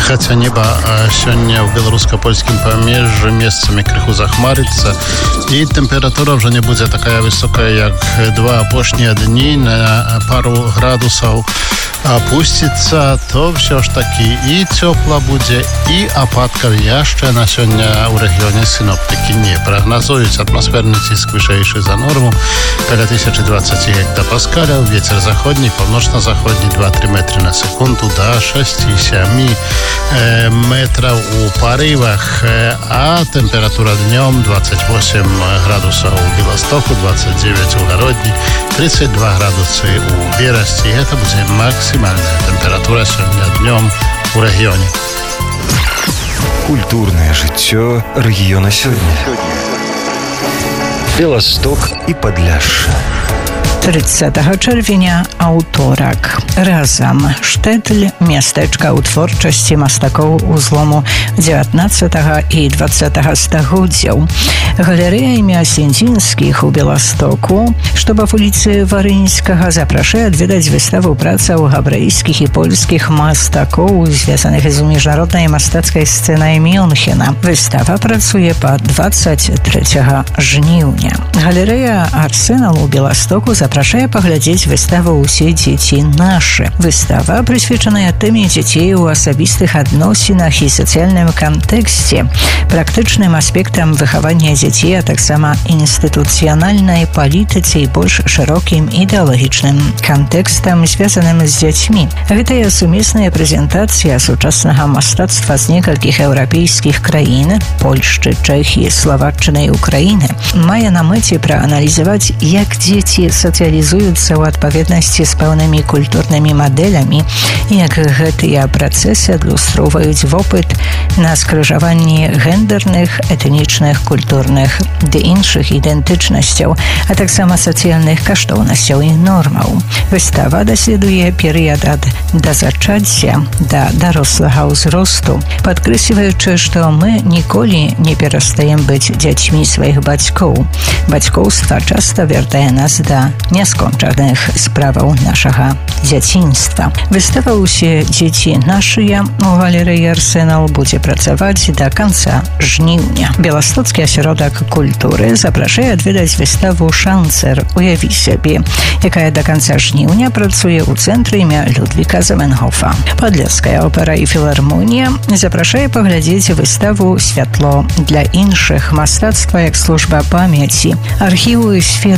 Хаця неба сёння ў беларуска-польскім памежжы месцамі крыху захмарыцца і тэмпература ўжо не будзе такая высокая, як два апошнія дні, на пару градусаў опусціцца, то ўсё ж такі і цёпла будзе, і ападкаў яшчэ на сёння ў рэгіёне сіноптыкі не прагназуюць. Атмасферны ціск вышэйшы за норму каля 1020 гектапаскаляў, вецер заходні, паўночна-заходні 2-3 метры на секунду да 6-7 метраў у парывах, а тэмпература днём 28 градусаў у Беластоку, 29 у Гародні, 32 градусы у Берасці. Гэта будзе максимальная тэмпература сёння днём у рэгіёне. Культурнае жыццё рэгіёна сёння. Беласток і Падляшша. 30 czerwienia аўторак. Разам Штэтль, мястэчка ў творчасці мастакоў у злому 19 і 20 стагоддзяў. Галерэя імя Сендзінскіх у Беластоку, што па вуліцы Варыніцкага, запрашае адведаць выставу працаў габрэйскіх і польскіх мастакоў, звязаных з міжнароднай мастацкай сцэнай Мюнхена. Выстава працуе па 23 жніўня. Галерэя Арсенал у Беластоку запрашае паглядзець выставу «Усе дзеці нашы». Выстава прысвечаная тэме дзяцей у асабістых адносінах і сацыяльным кантэксце, практычным аспектам выхавання дзяцей, а таксама інстытуцыянальнай палітыцы і больш шырокім ідэалагічным кантэкстам, звязаным з дзяцьмі. Гэтая сумесная прэзентацыя сучаснага мастацтва з некалькіх еўрапейскіх краін – Польшчы, Чэхіі, Славакчыны і Украіны – мае на мэце прааналізаваць, як дзеці сацыялізуюцца ў адпаведнасці з пэўнымі культурнымі мадэлямі, як гэтыя працэсы адлюстроўваюць вопыт на скрыжаванні гендерных, этнічных, культурных ды іншых ідэнтычнасцяў, а таксама сацыяльных каштоўнасцяў і нормаў. Выстава даследуе перыяд ад дазачацця да дарослага ўзросту, падкрэсліваючы, што мы ніколі не перастаем быць дзяцьмі сваіх бацькоў. Бацькоўства часта вяртае нас да няскончаных справаў нашага дзяцінства. Выстава «Усе дзеці нашыя» у галерэі Арсенал будзе працаваць да канца жніўня. Беластоцкі асяродак культуры запрашае адведаць выставу «Шанцер. Уяві сябе», якая да канца жніўня працуе ў цэнтры імя Людвіка Заменгофа. Падляшская опера і філармонія запрашае паглядзець выставу «Святло для іншых. Мастацтва як служба памяці». Архіву і сферу